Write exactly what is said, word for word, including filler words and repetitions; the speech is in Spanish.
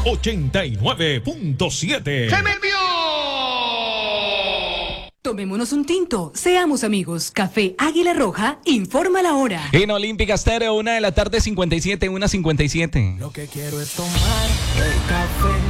ochenta y nueve punto siete. ¡Se me envió! Tomémonos un tinto, seamos amigos. Café Águila Roja, informa la hora. En Olímpica Estéreo, una de la tarde, cincuenta y siete, una cincuenta y siete. Lo que quiero es tomar el café.